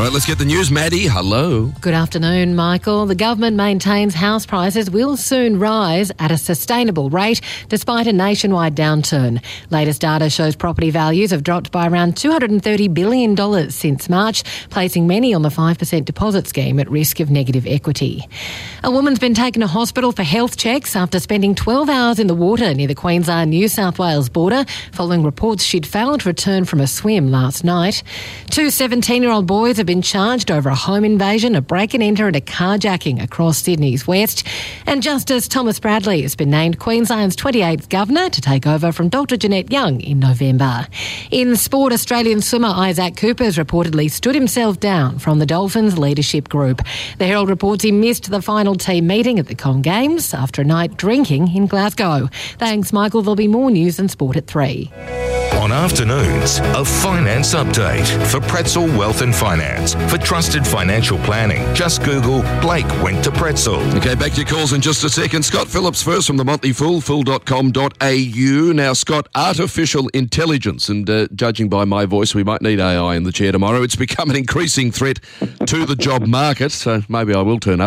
right, let's get the news. Maddie, hello. Good afternoon, Michael. The government maintains house prices will soon rise at a sustainable rate despite a nationwide downturn. Latest data shows property values have dropped by around $230 billion since March, placing many on the 5% deposit scheme at risk of negative equity. A woman's been taken to hospital for health checks after spending 12 hours in the water near the Queensland-New South Wales border, following reports she'd failed to return from a swim last night. Two 17-year-old boys have been charged over a home invasion, a break-and-enter and a carjacking across Sydney's west. And Justice Thomas Bradley has been named Queensland's 28th Governor to take over from Dr Jeanette Young in November. In sport, Australian swimmer Isaac Cooper has reportedly stood himself down from the Dolphins leadership group. The Herald reports he missed the final team meeting at the Com Games after a night drinking in Glasgow. Thanks, Michael. There'll be more news and sport at 3. On afternoons, a finance update for Pretzel Wealth and Finance. For trusted financial planning, just Google Blake went to Pretzel. Okay, back to your calls in just a second. Scott Phillips first from the Motley Fool, fool.com.au. Now, Scott, artificial intelligence, and judging by my voice, we might need AI in the chair tomorrow. It's become an increasing threat to the job market, so maybe I will turn up.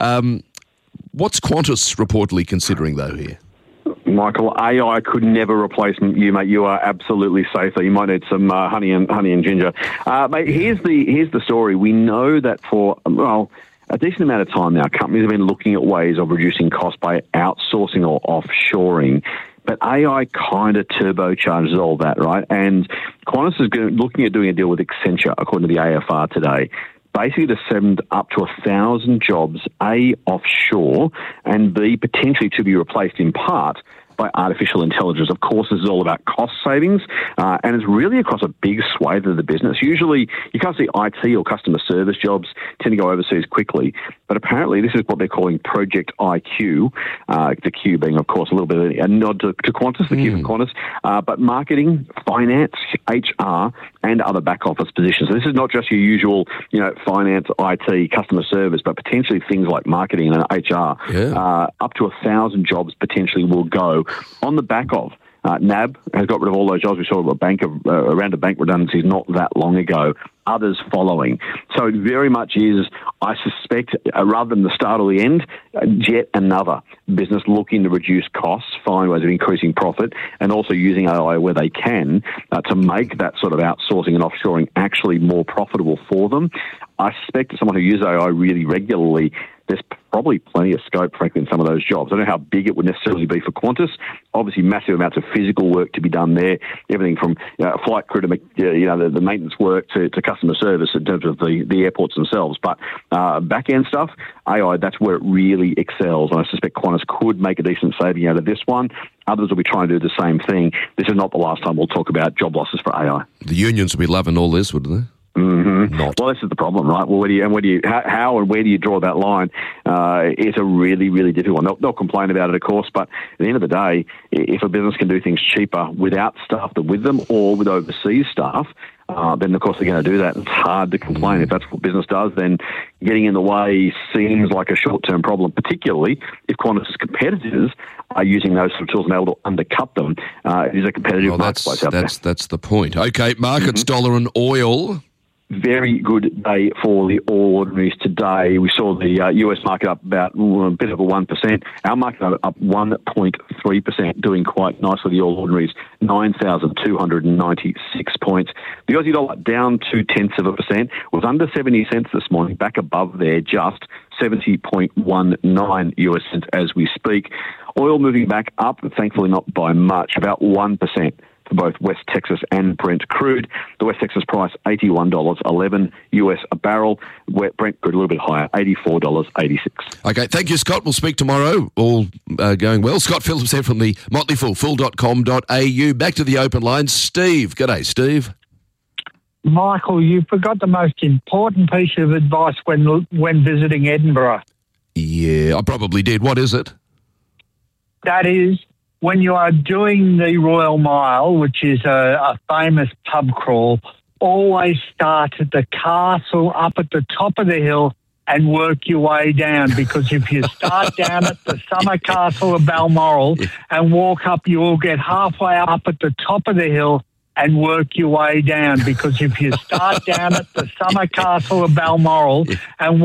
What's Qantas reportedly considering, though, here? Michael, AI could never replace you, mate. You are absolutely safe. So you might need some honey and ginger. Mate, here's the story. We know that for a decent amount of time now, companies have been looking at ways of reducing costs by outsourcing or offshoring. But AI kind of turbocharges all that, right? And Qantas is looking at doing a deal with Accenture, according to the AFR today, basically to send up to 1,000 jobs, A, offshore, and B, potentially to be replaced in part by artificial intelligence. Of course, this is all about cost savings, and it's really across a big swathe of the business. Usually, you can't see IT or customer service jobs tend to go overseas quickly, but apparently this is what they're calling Project IQ, the Q being, of course, a little bit of a nod to Qantas, the Q from Qantas, but marketing, finance, HR, and other back-office positions. So this is not just your usual, finance, IT, customer service, but potentially things like marketing and HR. Yeah. Up to 1,000 jobs potentially will go on the back of NAB has got rid of all those jobs. We saw a round of bank redundancies not that long ago. Others following. So it very much is, I suspect, rather than the start or the end, yet another business looking to reduce costs, find ways of increasing profit, and also using AI where they can to make that sort of outsourcing and offshoring actually more profitable for them. I suspect as someone who uses AI really regularly, there's probably plenty of scope, frankly, in some of those jobs. I don't know how big it would necessarily be for Qantas. Obviously, massive amounts of physical work to be done there. Everything from flight crew to the maintenance work to customer service in terms of the airports themselves. But back-end stuff, AI, that's where it really excels. And I suspect Qantas could make a decent saving out of this one. Others will be trying to do the same thing. This is not the last time we'll talk about job losses for AI. The unions will be loving all this, wouldn't they? Mm-hmm. Well, this is the problem, right? Well, how and where do you draw that line? It's a really, really difficult one. They'll complain about it, of course, but at the end of the day, if a business can do things cheaper without staff that with them or with overseas staff, then of course they're going to do that. It's hard to complain if that's what business does. Then getting in the way seems like a short-term problem, particularly if Qantas' competitors are using those sort of tools and able to undercut them. It is a competitive marketplace out there. That's the point. Okay, markets, dollar and oil. Very good day for the All Ordinaries today. We saw the US market up about a bit over 1%. Our market up 1.3%, doing quite nicely. The All Ordinaries, 9,296 points. The Aussie dollar down 0.2%, was under 70 cents this morning, back above there, just 70.19 US cents as we speak. Oil moving back up, thankfully not by much, about 1%. For both West Texas and Brent crude. The West Texas price, $81.11 US a barrel. Brent crude a little bit higher, $84.86. Okay, thank you, Scott. We'll speak tomorrow. All going well. Scott Phillips here from the Motley Fool, fool.com.au. Back to the open line. Steve. G'day, Steve. Michael, you forgot the most important piece of advice when visiting Edinburgh. Yeah, I probably did. What is it? That is, when you are doing the Royal Mile, which is a famous pub crawl, always start at the castle up at the top of the hill and work your way down, because if you start down at the summer castle of Balmoral and walk up, you will get halfway up at the top of the hill and work your way down, because if you start down at the Summer Castle of Balmoral and